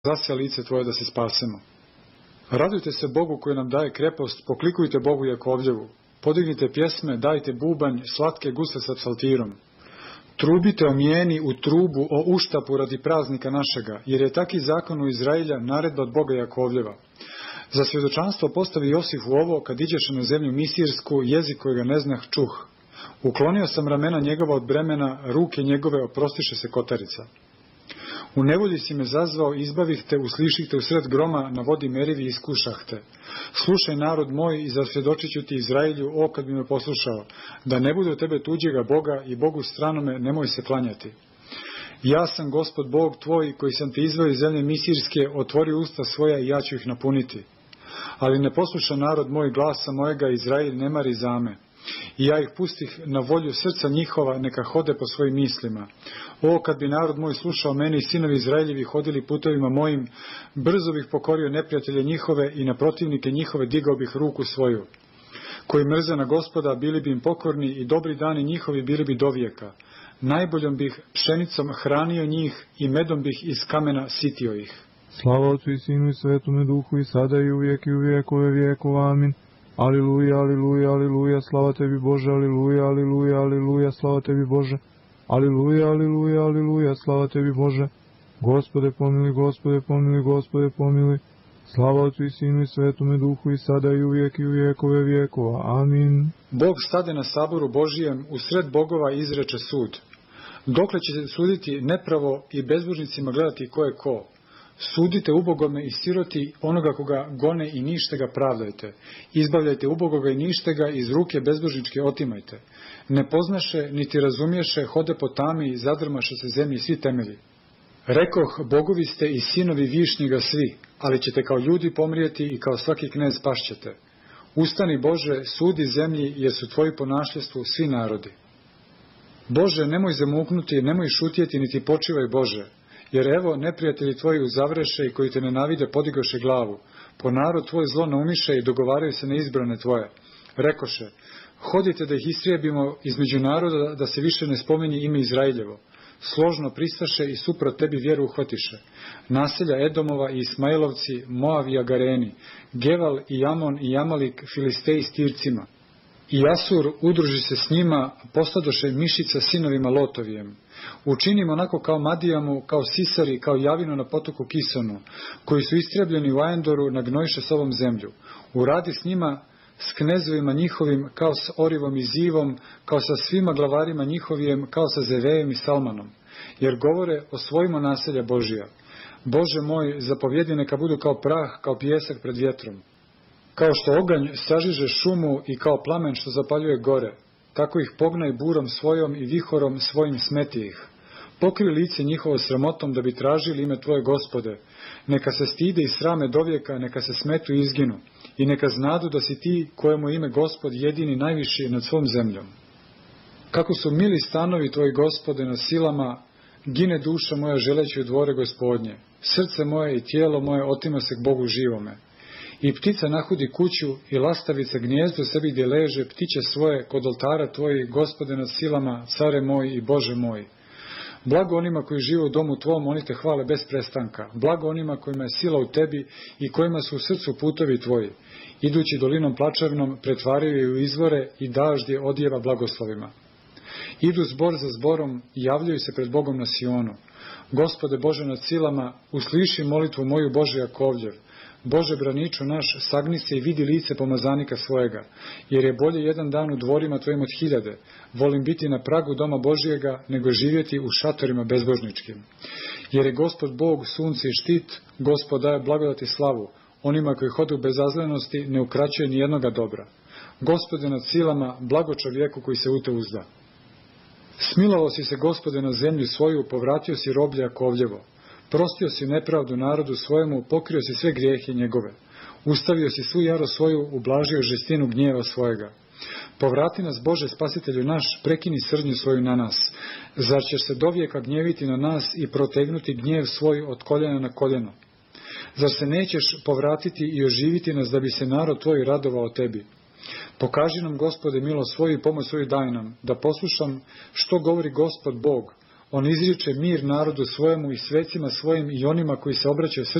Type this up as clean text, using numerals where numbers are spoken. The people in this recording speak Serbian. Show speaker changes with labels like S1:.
S1: zasja lice tvoje da se spasemo. Radujte se Bogu koji nam daje krepost, poklikujte Bogu Jakovljevu, podignite pjesme, dajte bubanj, slatke gusle sa psaltirom. Trubite o mijeni u trubu, o uštapu radi praznika našega, jer je taki zakon u Izrailja naredba od Boga Jakovljeva. Za svjedočanstvo postavi Josifu ovo, kad iđeše na zemlju Misirsku, jezik kojega ne znah čuh. Uklonio sam ramena njegova od bremena, ruke njegove oprostiše se kotarica. U nevolji si me zazvao, izbavih te, usliših te usred groma, na vodi merivi iskušah te. Slušaj narod moj i zasvjedočit ću ti Izrailju, o kad bi me poslušao, da ne bude od tebe tuđega Boga i Bogu stranome nemoj se klanjati. Ja sam Gospod Bog tvoj koji sam te izveo iz zemlje Misirske, otvori usta svoja i ja ću ih napuniti. Ali ne posluša narod moj glasa mojega, Izrail ne mari za me. I ja ih pustih na volju srca njihova, neka hode po svojim mislima. O, kad bi narod moj slušao meni i sinovi Izrailjevi hodili putovima mojim, brzo bih pokorio neprijatelje njihove i na protivnike njihove digao bih ruku svoju. Koji mrze na Gospoda, bili bi im pokorni i dobri dani njihovi bili bi dovijeka. Najboljom bih pšenicom hranio njih i medom bih iz kamena sitio ih.
S2: Slava Otcu i Sinu i Svetome Duhu i sada i uvijek i u vijekove vijekova. Amin. Aliluja, aliluja, aliluja, slava tebi Bože, aliluja, aliluja, aliluja, slava tebi Bože. Aliluja, aliluja, aliluja, slava tebi Bože. Gospode pomili, Gospode pomili, Gospode pomili. Slava Otcu i Sinu i Svetome Duhu i sada i uvijek i u vijekove vijekova. Amin.
S1: Bog stade na saboru Božijem, usred bogova izreče sud. Dokle će suditi nepravo i bezbožnicima gledati ko je ko? Sudite ubogome i siroti onoga koga gone i nište ga pravdajte. Izbavljajte ubogoga i nište ga, iz ruke bezbožničke otimajte. Ne poznaše, niti razumješe, hode po tami i zadrmaše se zemlji svi temelji. Rekoh, bogovi ste i sinovi višnjega svi, ali ćete kao ljudi pomrijeti i kao svaki knez pašćete. Ustani Bože, sudi zemlji, jer su tvoji po našljestvu svi narodi. Bože, nemoj zamuknuti, nemoj šutjeti, niti počivaj Bože. Jer evo, neprijatelji tvoji uzavreše i koji te nenavide podigoše glavu. Po narod tvoj zlo naumiše i dogovaraju se na izbrane tvoje. Rekoše, hodite da ih istrijebimo između naroda, da se više ne spominje ime Izrailjevo. Složno pristaše i suprot tebi vjeru uhvatiše. Naselja Edomova i Ismailovci, Moav i Agareni, Geval i Jamon i Jamalik, Filisteji s Tircima. I Asur udruži se s njima, postadoše mišica sinovima Lotovijem. Učinimo onako kao Madijamu, kao Sisari, kao Javinu na potoku Kisonu, koji su istrebljeni u Ajendoru, nagnojše s ovom zemlju. Uradi s njima, s knezovima njihovim, kao s Orivom i Zivom, kao sa svima glavarima njihovijem, kao sa Zevejem i Salmanom. Jer govore o svojima naselja Božija. Bože moj, zapovjedi neka budu kao prah, kao pijesak pred vjetrom. Kao što oganj sažiže šumu i kao plamen što zapaljuje gore, tako ih pognaj burom svojom i vihorom svojim smeti ih. Pokri lice njihovo sramotom da bi tražili ime tvoje Gospode. Neka se stide i srame dovijeka, neka se smetu i izginu. I neka znadu da si ti kojemu ime Gospod jedini najviši nad svom zemljom. Kako su mili stanovi tvoji Gospode na silama, gine duša moja želeći u dvore Gospodnje. Srce moje i tijelo moje otima se k Bogu živome. I ptica nahudi kuću i lastavica gnijezdo sebi gdje leže, ptiće svoje kod oltara tvoji, Gospode nad silama, care moj i Bože moj. Blago onima koji žive u domu tvom, oni te hvale bez prestanka. Blago onima kojima je sila u tebi i kojima su u srcu putovi tvoji. Idući dolinom plačevnom, pretvaraju u izvore i daždje odjeva blagoslovima. Idu zbor za zborom i javljaju se pred Bogom na Sionu. Gospode Bože nad silama, usliši molitvu moju Bože Jakovljev. Bože braniču naš, sagni se i vidi lice pomazanika svojega, jer je bolje jedan dan u dvorima tvojim od 1000. Volim biti na pragu doma Božijega, nego živjeti u šatorima bezbožničkim. Jer je Gospod Bog sunce i štit, Gospod daje blagodat i slavu, onima koji hode u bezazlenosti ne ukraćuje ni jednoga dobra. Gospode nad silama, blago čovjeku koji se u te uzda. Smilovao si se, Gospode, na zemlju svoju, povratio si roblje Jakovljevo. Prostio si nepravdu narodu svojemu, pokrio si sve grijehe njegove. Ustavio si svu jarost svoju, ublažio žestinu gnjeva svojega. Povrati nas, Bože, spasitelju naš, prekini srdnju svoju na nas. Zar ćeš se dovijeka gnjeviti na nas i protegnuti gnjev svoj od koljena na koljeno? Zar se nećeš povratiti i oživiti nas da bi se narod tvoj radovao tebi? Pokaži nam, Gospode, milost svoju i pomoć svoju daj nam, da poslušam što govori Gospod Bog. On izriče mir narodu svojemu i svecima svojim i onima koji se obraćaju srcu